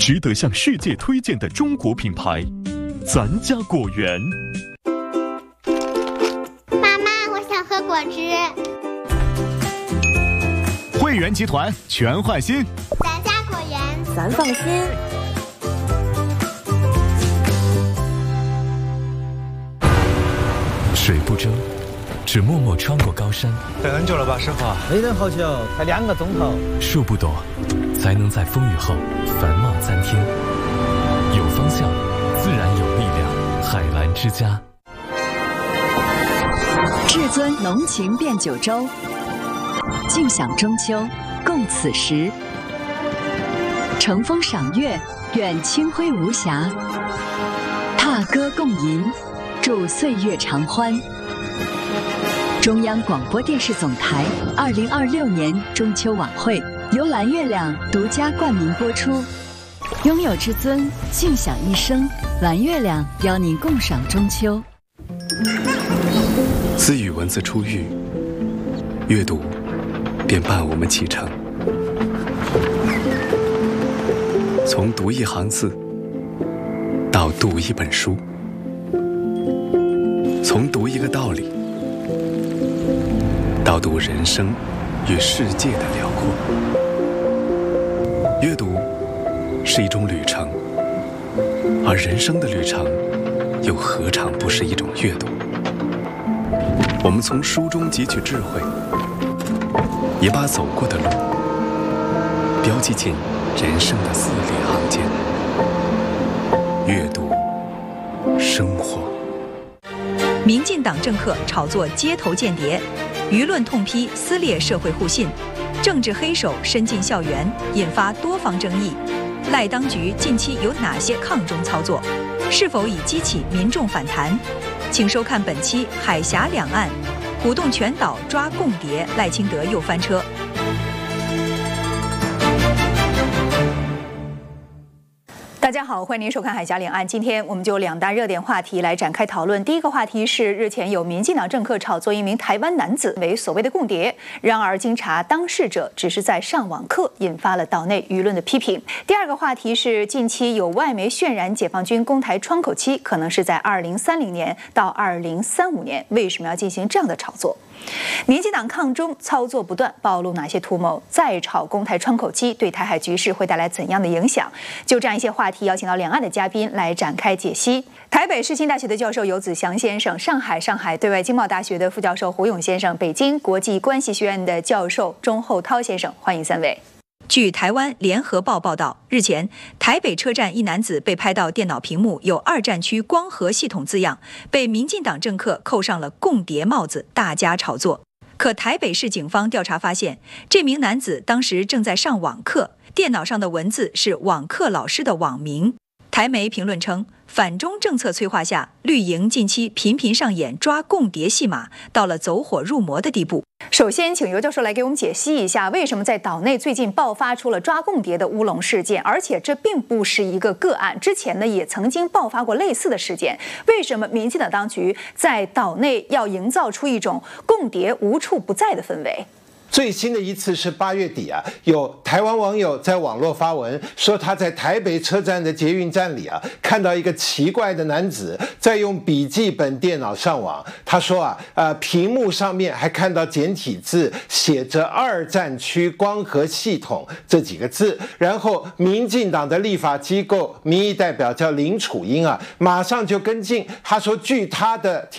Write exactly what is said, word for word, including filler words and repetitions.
值得向世界推荐的中国品牌，咱家果园。 妈妈，我想喝果汁。 汇源集团全换新， 咱家果园， 咱放心。 水不争，只默默穿过高山。 等很久了吧，师傅？ 没等好久，才两个钟头。 树不躲，才能在风雨后繁茂参天。有方向，自然有力量。海蓝之家。 至尊浓情变九州，尽享中秋，共此时。乘风赏月，愿清辉无瑕。踏歌共吟，祝岁月长欢。中央广播电视总台二零二六年中秋晚会由蓝月亮独家冠名播出。拥有至尊，尽享一生。蓝月亮邀您共赏中秋。 自与文字初遇，阅读便伴我们启程。从读一行字到读一本书，从读一个道理到读人生与世界的辽阔。阅读是一种旅程，而人生的旅程又何尝不是一种阅读？我们从书中汲取智慧，也把走过的路标记进人生的字里行间。阅读，生活。 民进党政客炒作街头间谍，舆论痛批撕裂社会互信，政治黑手伸进校园，引发多方争议。赖当局近期有哪些抗中操作？是否已激起民众反弹？请收看本期《海峡两岸》，鼓动全岛抓共谍，赖清德又翻车。大家好，欢迎您收看《海峡两岸》。今天我们就两大热点话题来展开讨论。第一个话题是日前有民进党政客炒作一名台湾男子为所谓的共谍，然而经查当事者只是在上网课，引发了岛内舆论的批评。第二个话题是近期有外媒渲染解放军攻台窗口期可能是在二零三零年到二零三五年，为什么要进行这样的炒作？民进党抗中操作不断，暴露哪些图谋？再炒攻台窗口期对台海局势会带来怎样的影响？就这样一些话题，邀请到两岸的嘉宾来展开解析。台北世新大学的教授游子祥先生，上海上海对外经贸大学的副教授胡勇先生，北京国际关系学院的教授钟厚涛先生，欢迎三位。据台湾联合报报道，日前台北车站一男子被拍到电脑屏幕有二战区光和系统字样，被民进党政客扣上了共谍帽子，大加炒作。可台北市警方调查发现，这名男子当时正在上网课，电脑上的文字是网课老师的网名。台媒评论称，反中政策催化下，绿营近期频频上演抓共谍戏码，到了走火入魔的地步。首先，请游教授来给我们解析一下，为什么在岛内最近爆发出了抓共谍的乌龙事件，而且这并不是一个个案，之前呢也曾经爆发过类似的事件。为什么民进党当局在岛内要营造出一种共谍无处不在的氛围？ 最新的一次是八月底啊，有台湾网友在网络发文说，他在台北车站的捷运站里啊，看到一个奇怪的男子在用笔记本电脑上网。他说啊，呃，屏幕上面还看到简体字写着“二战区光和系统”这几个字。然后，民进党的立法机构民意代表叫林楚英啊，马上就跟进，他说，据他的